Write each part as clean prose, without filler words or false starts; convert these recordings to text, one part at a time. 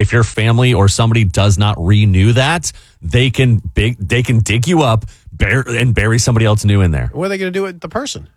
if your family or somebody does not renew that, they can dig you up and bury somebody else new in there. What are they going to do with the person?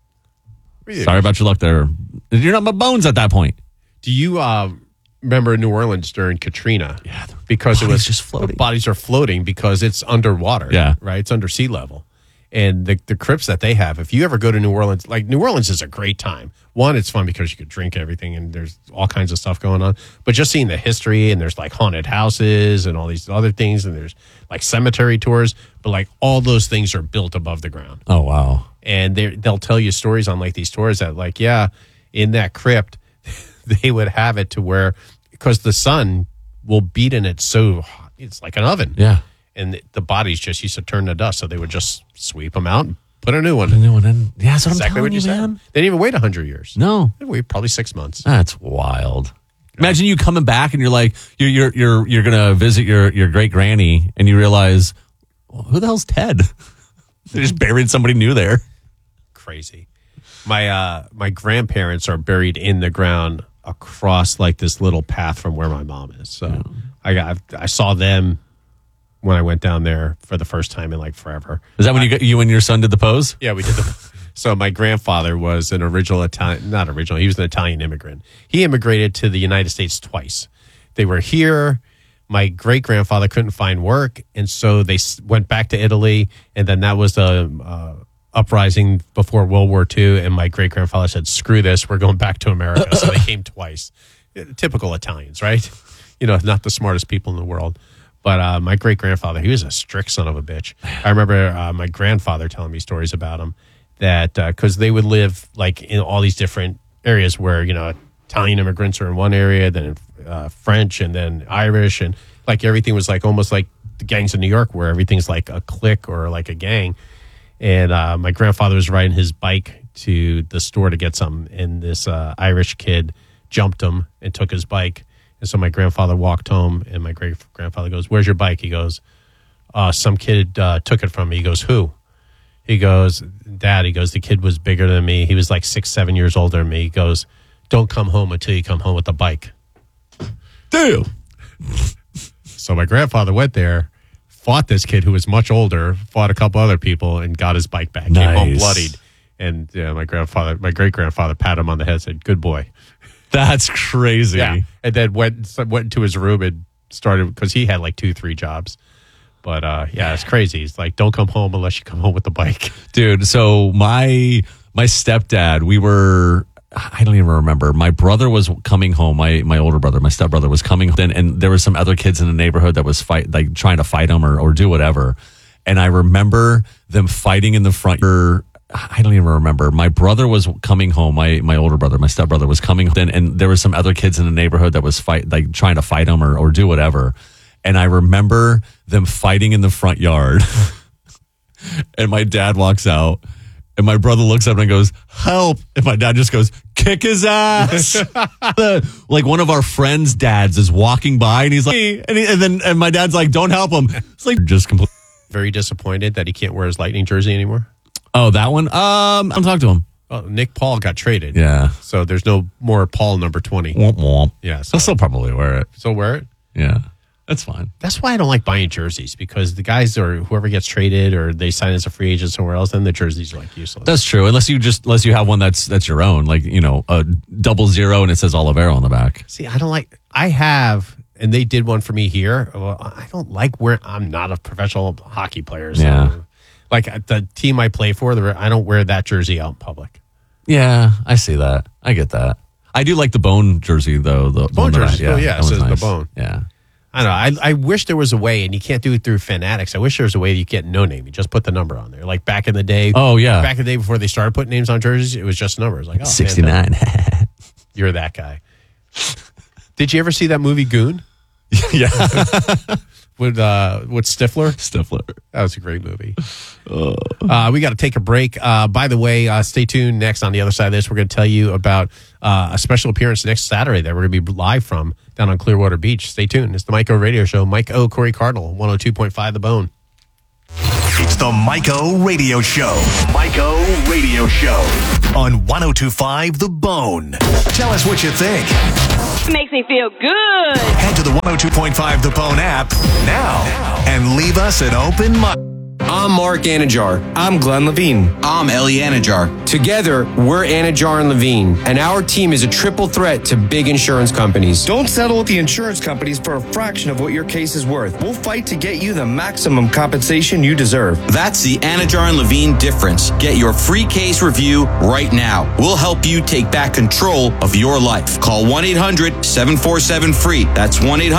Sorry about your luck there. You're not my bones at that point. Do you remember New Orleans during Katrina? Yeah, because it was just floating. The bodies are floating because it's underwater. Yeah, right. It's under sea level, and the crypts that they have. If you ever go to New Orleans, like New Orleans is a great time. One, it's fun because you could drink everything, and there's all kinds of stuff going on. But just seeing the history, and there's like haunted houses and all these other things, and there's like cemetery tours. But like all those things are built above the ground. Oh wow! And they'll tell you stories on like these tours that like in that crypt. They would have it to where, because the sun will beat in it so hot, it's like an oven. Yeah. And the bodies just used to turn to dust, so they would just sweep them out and put a new one in. Yeah, that's what exactly I'm telling you, man. They didn't even wait 100 years. No. They waited probably 6 months. That's wild. Imagine you coming back and you're like, you're gonna visit your great granny, and you realize, well, who the hell's Ted? They just buried somebody new there. Crazy. My grandparents are buried in the ground across like this little path from where my mom is. So I saw them when I went down there for the first time in like forever. Is that when you and your son did the pose? Yeah, we did So my grandfather was an original Italian, not original, he was an Italian immigrant. He immigrated to the United States twice. They were here. My great-grandfather couldn't find work, and so they went back to Italy, and then that was the uprising before World War II, and my great-grandfather said, screw this, we're going back to America. So they came twice. Typical Italians, right? Not the smartest people in the world. But my great-grandfather, he was a strict son of a bitch. I remember my grandfather telling me stories about him, that because they would live like in all these different areas where, Italian immigrants are in one area, then French, and then Irish, and like everything was like almost like the gangs of New York, where everything's like a clique or like a gang. And my grandfather was riding his bike to the store to get something, and this Irish kid jumped him and took his bike. And so my grandfather walked home, and my great-grandfather goes, "Where's your bike?" He goes, "Some kid took it from me." He goes, "Who?" He goes, "Dad." He goes, "The kid was bigger than me. He was like 6-7 years older than me." He goes, "Don't come home until you come home with the bike." Damn. So my grandfather went there, fought this kid who was much older, fought a couple other people, and got his bike back. Nice. Came home bloodied. And my great-grandfather patted him on the head and said, "Good boy." That's crazy. Yeah. And then went into his room and started, because he had like 2-3 jobs. But it's crazy. He's like, "Don't come home unless you come home with the bike." Dude, so my stepdad, I don't even remember. My brother was coming home. My older brother, my stepbrother, was coming home, and there were some other kids in the neighborhood that was trying to fight him or do whatever. And I remember them fighting in the front. I don't even remember. My brother was coming home. My older brother, my stepbrother, was coming home, and there were some other kids in the neighborhood that was trying to fight him or do whatever. And I remember them fighting in the front yard. And my dad walks out. And my brother looks up and goes, "Help." And my dad just goes, "Kick his ass." Like one of our friends' dads is walking by, and he's like, and my dad's like, "Don't help him." It's like just completely. Very disappointed that he can't wear his Lightning jersey anymore. Oh, that one? I'm talking to him. Oh, Nick Paul got traded. Yeah. So there's no more Paul number 20. Womp womp. Yeah. So I'll still probably wear it. Still wear it? Yeah. That's fine. That's why I don't like buying jerseys, because the guys or whoever gets traded or they sign as a free agent somewhere else, then the jerseys are like useless. That's true. Unless you have one that's your own, like, a 00 and it says Olivero on the back. See, I have, and they did one for me here. Well, I don't like I'm not a professional hockey player. So Yeah. like the team I play for, I don't wear that jersey out in public. Yeah, I see that. I get that. I do like the Bone jersey, though. The Bone jersey. Oh, yeah. It says nice. the Bone. Yeah. I don't know. I wish there was a way, and you can't do it through Fanatics. I wish there was a way that you get no name. You just put the number on there. Like back in the day. Oh, yeah. Back in the day before they started putting names on jerseys, it was just numbers. Like, 69. You're that guy. Did you ever see that movie Goon? Yeah. With Stifler? Stifler. That was a great movie. We got to take a break. By the way, stay tuned. Next, on the other side of this, we're going to tell you about a special appearance next Saturday that we're going to be live from down on Clearwater Beach. Stay tuned. It's the Mike O Radio Show. Mike O, Corey Cardinal, 102.5 The Bone. It's the Mike O Radio Show. Mike O Radio Show. on 102.5 The Bone. Tell us what you think. Makes me feel good. Head to the 102.5 The Bone app now and leave us an open mic. I'm Mark Anajar. I'm Glenn Levine. I'm Ellie Anajar. Together, we're Anajar and Levine, and our team is a triple threat to big insurance companies. Don't settle with the insurance companies for a fraction of what your case is worth. We'll fight to get you the maximum compensation you deserve. That's the Anajar and Levine difference. Get your free case review right now. We'll help you take back control of your life. Call 1-800-747-FREE. That's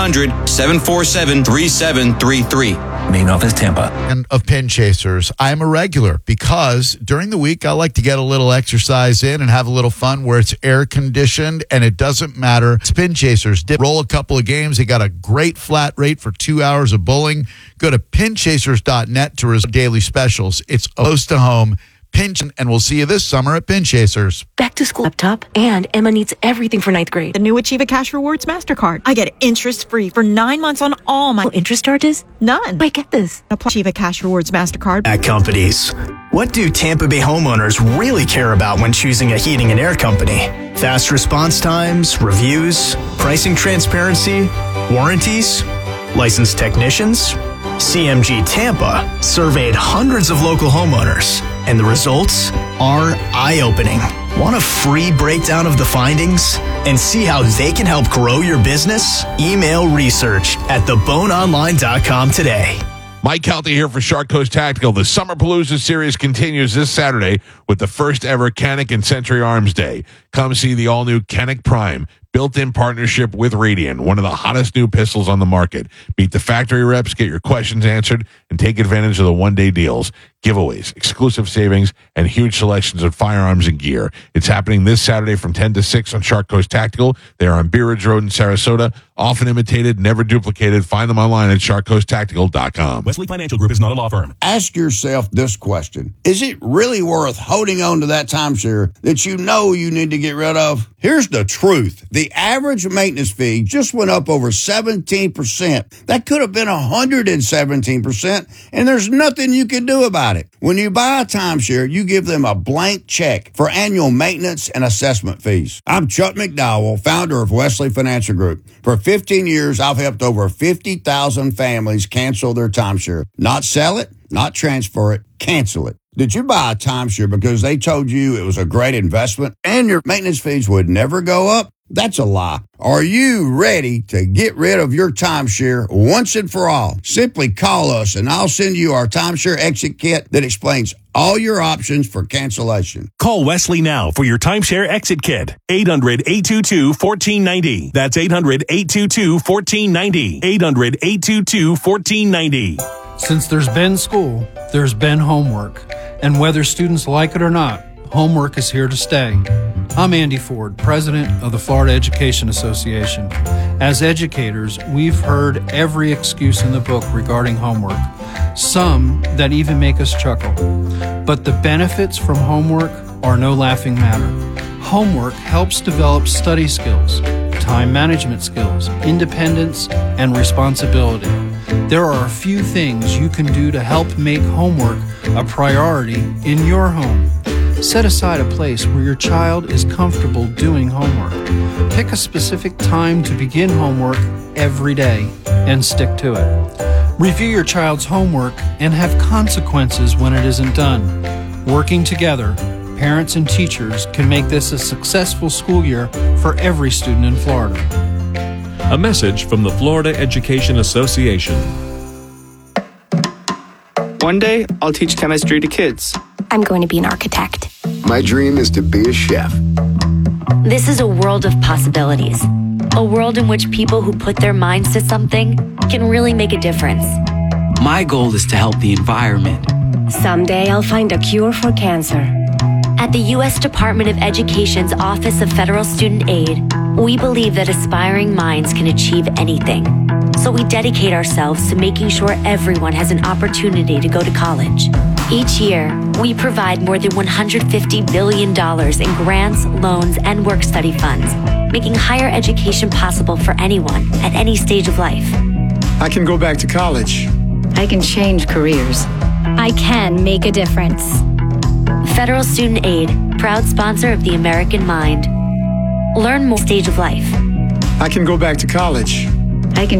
1-800-747-3733. Main office, Tampa. And of Pin Chasers, I'm a regular because during the week I like to get a little exercise in and have a little fun where it's air conditioned and it doesn't matter. It's Pin Chasers. Roll a couple of games. They got a great flat rate for 2 hours of bowling. Go to pinchasers.net to reserve daily specials. It's close to home. Pinch, and we'll see you this summer at Pin Chasers. Back to school laptop, and Emma needs everything for 9th grade. The new Achieva Cash Rewards MasterCard. I get interest free for 9 months on all my interest charges. None. I get this. Achieva Cash Rewards MasterCard. At companies, what do Tampa Bay homeowners really care about when choosing a heating and air company? Fast response times, reviews, pricing transparency, warranties, licensed technicians? CMG Tampa surveyed hundreds of local homeowners, and the results are eye-opening. Want a free breakdown of the findings and see how they can help grow your business? Email research@theboneonline.com today. Mike Calta here for Shark Coast Tactical. The Summer Palooza series continues this Saturday with the first ever Kennick and Century Arms Day. Come see the all-new Kennick Prime, built in partnership with Radian, one of the hottest new pistols on the market. Meet the factory reps, get your questions answered, and take advantage of the one-day deals, giveaways, exclusive savings, and huge selections of firearms and gear. It's happening this Saturday from 10 to 6 on Shark Coast Tactical. They are on Bee Ridge Road in Sarasota. Often imitated, never duplicated. Find them online at sharkcoasttactical.com. Wesley Financial Group is not a law firm. Ask yourself this question. Is it really worth holding on to that timeshare that you know you need to get rid of? Here's the truth. The average maintenance fee just went up over 17%. That could have been 117%, and there's nothing you can do about it. When you buy a timeshare, you give them a blank check for annual maintenance and assessment fees. I'm Chuck McDowell, founder of Wesley Financial Group. For 15 years, I've helped over 50,000 families cancel their timeshare. Not sell it, not transfer it, cancel it. Did you buy a timeshare because they told you it was a great investment and your maintenance fees would never go up? That's a lie. Are you ready to get rid of your timeshare once and for all? Simply call us and I'll send you our timeshare exit kit that explains all your options for cancellation. Call Wesley now for your timeshare exit kit. 800-822-1490. That's 800-822-1490. 800-822-1490. Since there's been school, there's been homework. And whether students like it or not, homework is here to stay. I'm Andy Ford, president of the Florida Education Association. As educators, we've heard every excuse in the book regarding homework, some that even make us chuckle. But the benefits from homework are no laughing matter. Homework helps develop study skills, time management skills, independence, and responsibility. There are a few things you can do to help make homework a priority in your home. Set aside a place where your child is comfortable doing homework. Pick a specific time to begin homework every day and stick to it. Review your child's homework and have consequences when it isn't done. Working together, parents and teachers can make this a successful school year for every student in Florida. A message from the Florida Education Association. One day, I'll teach chemistry to kids. I'm going to be an architect. My dream is to be a chef. This is a world of possibilities. A world in which people who put their minds to something can really make a difference. My goal is to help the environment. Someday I'll find a cure for cancer. At the U.S. Department of Education's Office of Federal Student Aid, we believe that aspiring minds can achieve anything. So we dedicate ourselves to making sure everyone has an opportunity to go to college. Each year, we provide more than $150 billion in grants, loans, and work-study funds, making higher education possible for anyone at any stage of life. I can go back to college. I can change careers. I can make a difference. Federal Student Aid, proud sponsor of the American Mind. Learn more stage of life. I can go back to college. I can